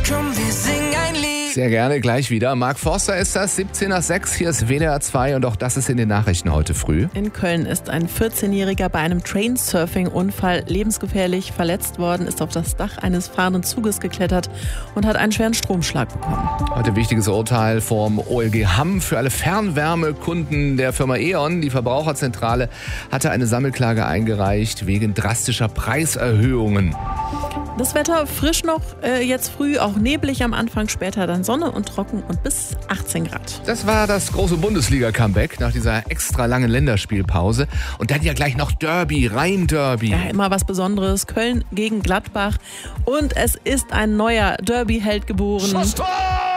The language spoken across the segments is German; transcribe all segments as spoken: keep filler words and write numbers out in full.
Komm, wir singen ein Lied. Sehr gerne, gleich wieder. Mark Forster ist das, siebzehn nach sechs, hier ist W D R zwei und auch das ist in den Nachrichten heute früh. In Köln ist ein vierzehnjähriger bei einem Trainsurfing-Unfall lebensgefährlich verletzt worden, ist auf das Dach eines fahrenden Zuges geklettert und hat einen schweren Stromschlag bekommen. Heute wichtiges Urteil vom O L G Hamm für alle Fernwärmekunden der Firma E.ON. Die Verbraucherzentrale hatte eine Sammelklage eingereicht wegen drastischer Preiserhöhungen. Das Wetter frisch noch, äh, jetzt früh auch neblig am Anfang, später dann Sonne und trocken und bis achtzehn Grad. Das war das große Bundesliga-Comeback nach dieser extra langen Länderspielpause. Und dann ja gleich noch Derby, Rhein-Derby. Ja, immer was Besonderes. Köln gegen Gladbach. Und es ist ein neuer Derby-Held geboren. Schuss, Tor!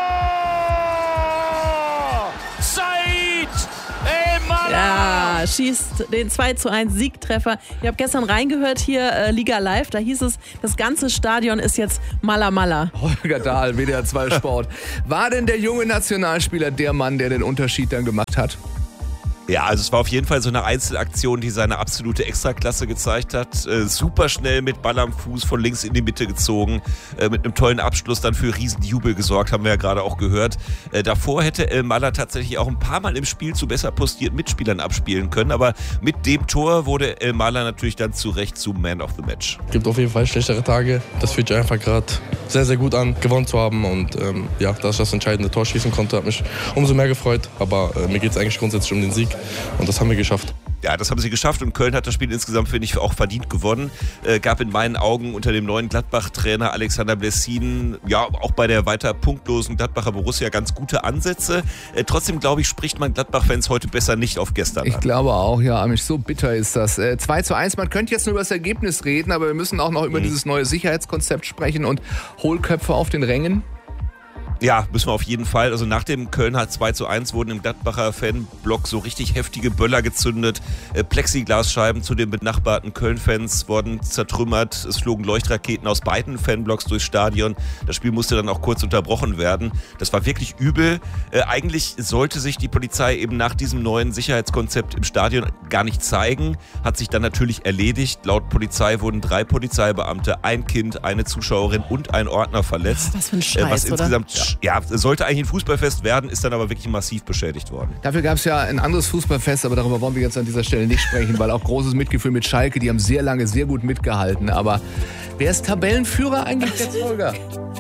Said Elmalah! Ja, schießt den zwei zu eins Siegtreffer. Ich habe gestern reingehört hier, äh, Liga Live, da hieß es, das ganze Stadion ist jetzt Mala Mala. Holger Dahl, W D R zwei Sport. War denn der junge Nationalspieler der Mann, der den Unterschied dann gemacht hat? Ja, also es war auf jeden Fall so eine Einzelaktion, die seine absolute Extraklasse gezeigt hat. Äh, super schnell mit Ball am Fuß von links in die Mitte gezogen, äh, mit einem tollen Abschluss dann für Riesenjubel gesorgt, haben wir ja gerade auch gehört. Äh, davor hätte Elmalah tatsächlich auch ein paar Mal im Spiel zu besser postierten Mitspielern abspielen können, aber mit dem Tor wurde Elmalah natürlich dann zu Recht zum Man of the Match. Gibt auf jeden Fall schlechtere Tage. Das fühlt sich einfach gerade sehr, sehr gut an, gewonnen zu haben und ähm, ja, dass ich das entscheidende Tor schießen konnte, hat mich umso mehr gefreut, aber äh, mir geht es eigentlich grundsätzlich um den Sieg. Und das haben wir geschafft. Ja, das haben sie geschafft und Köln hat das Spiel insgesamt, finde ich, auch verdient gewonnen. Äh, gab in meinen Augen unter dem neuen Gladbach-Trainer Alexander Blessin, ja, auch bei der weiter punktlosen Gladbacher Borussia ganz gute Ansätze. Äh, trotzdem, glaube ich, spricht man Gladbach-Fans heute besser nicht auf gestern Ich an. glaube auch, ja, Amisch, so bitter ist das. Äh, zwei zu eins, man könnte jetzt nur über das Ergebnis reden, aber wir müssen auch noch über mhm. dieses neue Sicherheitskonzept sprechen und Hohlköpfe auf den Rängen. Ja, müssen wir auf jeden Fall. Also nach dem Kölner zwei zu eins wurden im Gladbacher Fanblock so richtig heftige Böller gezündet. Äh, Plexiglasscheiben zu den benachbarten Köln-Fans wurden zertrümmert. Es flogen Leuchtraketen aus beiden Fanblocks durchs Stadion. Das Spiel musste dann auch kurz unterbrochen werden. Das war wirklich übel. Äh, eigentlich sollte sich die Polizei eben nach diesem neuen Sicherheitskonzept im Stadion gar nicht zeigen. Hat sich dann natürlich erledigt. Laut Polizei wurden drei Polizeibeamte, ein Kind, eine Zuschauerin und ein Ordner verletzt. Was für ein Scheiß, äh, was insgesamt oder? Ja, sollte eigentlich ein Fußballfest werden, ist dann aber wirklich massiv beschädigt worden. Dafür gab es ja ein anderes Fußballfest, aber darüber wollen wir jetzt an dieser Stelle nicht sprechen, weil auch großes Mitgefühl mit Schalke, die haben sehr lange sehr gut mitgehalten. Aber wer ist Tabellenführer eigentlich jetzt, Holger?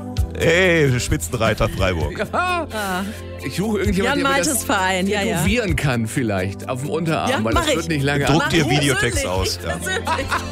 Hey, Spitzenreiter Freiburg. Ja. Ah. Ich suche irgendjemanden, der mir das Verein. Ja, ja. tätowieren kann vielleicht auf dem Unterarm, Ja, weil mach das ich. wird nicht lange Druck dir Mach Videotext persönlich. aus. Ja. Persönlich.